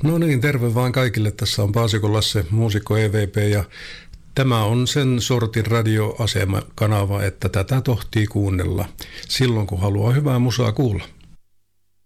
No niin, terve vaan kaikille. Tässä on Paasikon Lasse, muusikko EVP, ja tämä on sen sortin radioasema-kanava, että tätä tohtii kuunnella silloin, kun haluaa hyvää musaa kuulla.